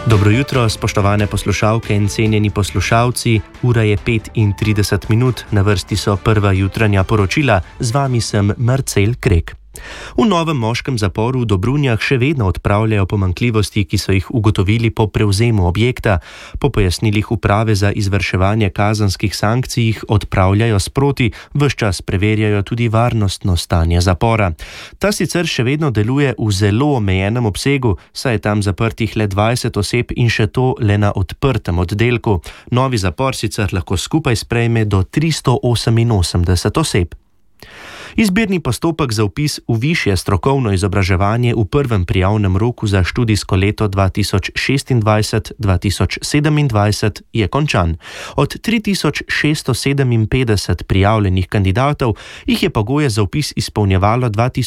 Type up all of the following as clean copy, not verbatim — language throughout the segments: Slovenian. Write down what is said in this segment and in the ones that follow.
Dobro jutro, spoštovane poslušalke in cenjeni poslušalci. Ura je 5:30 minut, na vrsti so prva jutranja poročila. Z vami sem Marcel Krek. V novem moškem zaporu v Dobrunjah še vedno odpravljajo pomanjkljivosti, ki so jih ugotovili po prevzemu objekta. Po pojasnilih uprave za izvrševanje kazenskih sankcij jih odpravljajo sproti, ves čas preverjajo tudi varnostno stanje zapora. Ta sicer še vedno deluje v zelo omejenem obsegu, saj je tam zaprtih le 20 oseb in še to le na odprtem oddelku. Novi zapor sicer lahko skupaj sprejme do 388 oseb. Izbirni postopek za vpis v višje strokovno izobraževanje v prvem prijavnem roku za študijsko leto 2026-2027 je končan. Od 3657 prijavljenih kandidatov jih je pogoje za vpis izpolnjevalo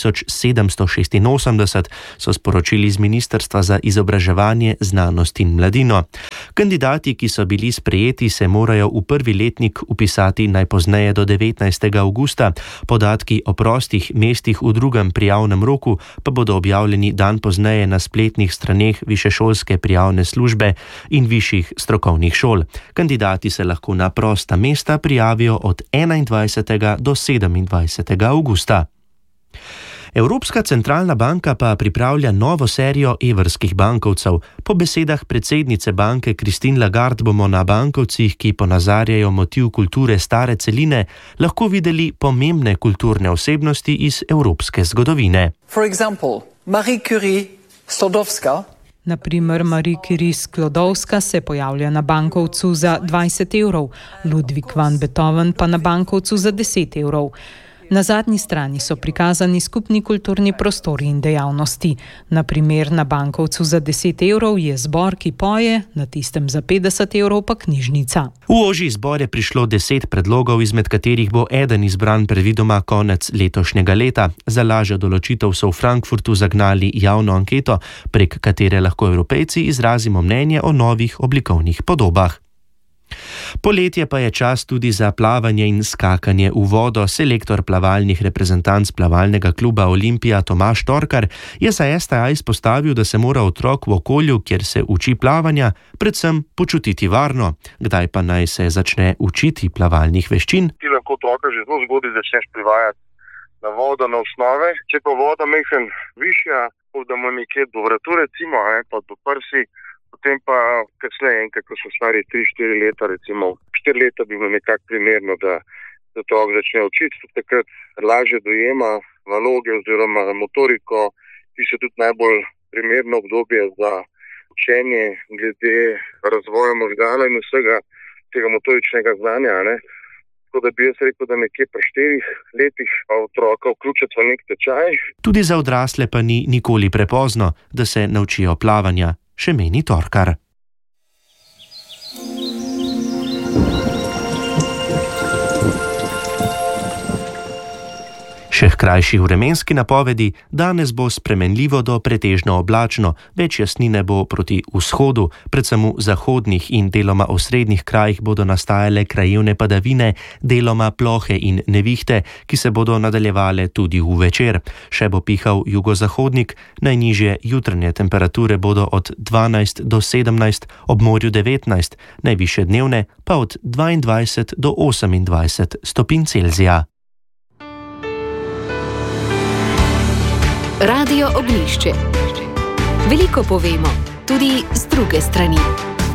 2786, so sporočili z Ministrstva za izobraževanje, znanost in mladino. Kandidati, ki so bili sprejeti, se morajo v prvi letnik vpisati najpozneje do 19. avgusta. Podatki o prostih mestih v drugem prijavnem roku pa bodo objavljeni dan pozneje na spletnih straneh višješolske prijavne službe in višjih strokovnih šol. Kandidati se lahko na prosta mesta prijavijo od 21. do 27. avgusta. Evropska centralna banka pa pripravlja novo serijo evrskih bankovcev. Po besedah predsednice banke Christine Lagarde bomo na bankovcih, ki ponazarjajo motiv kulture stare celine, lahko videli pomembne kulturne osebnosti iz evropske zgodovine. For example, Marie Curie Sklodowska. Na primer, Marie Curie Sklodowska se pojavlja na bankovcu za 20 evrov, Ludwig van Beethoven pa na bankovcu za 10 evrov. Na zadnji strani so prikazani skupni kulturni prostori in dejavnosti. Na primer, na bankovcu za 10 evrov je zbor, ki poje, na tistem za 50 evrov pa knjižnica. V ožji zbor je prišlo 10 predlogov, izmed katerih bo eden izbran predvidoma konec letošnjega leta. Za lažjo določitev so v Frankfurtu zagnali javno anketo, prek katere lahko Evropejci izrazimo mnenje o novih oblikovnih podobah. Poletje pa je čas tudi za plavanje in skakanje v vodo. Selektor plavalnih reprezentanc plavalnega kluba Olimpija Tomaž Torkar je za STA izpostavil, da se mora otrok v okolju, kjer se uči plavanja, predvsem počutiti varno. Kdaj pa naj se začne učiti plavalnih veščin? Ti lahko otroka že zelo zgodaj začneš privajati na vodo, na osnove. Če pa voda mehen višja, da mu nekje do vratu recimo, pa do prsi, potem pa kasneje enkrat, ko so stari 3-4 leta, recimo 4 leta bi bilo nekako primerno, da otrok začne učiti. Takrat lažje dojema naloge oziroma motoriko, ki so tudi najbolj primerno obdobje za učenje glede razvoja možgana in vsega tega motoričnega znanja. Tako da bi jaz rekel, da nekje pri 4 letih otroka vključiti v nek tečaj. Tudi za odrasle pa ni nikoli prepozno, da se naučijo plavanja. Še meni Torkar. Še k krajši vremenski napovedi, danes bo spremenljivo do pretežno oblačno, več jasnine bo proti vzhodu, predvsem v zahodnih in deloma osrednjih krajih bodo nastajale krajevne padavine, deloma plohe in nevihte, ki se bodo nadaljevale tudi v večer. Še bo pihal jugozahodnik, najnižje jutranje temperature bodo od 12 do 17, ob morju 19, najvišje dnevne pa od 22 do 28 stopinj Celzija. Radio Ognjišče. Veliko povemo, tudi z druge strani.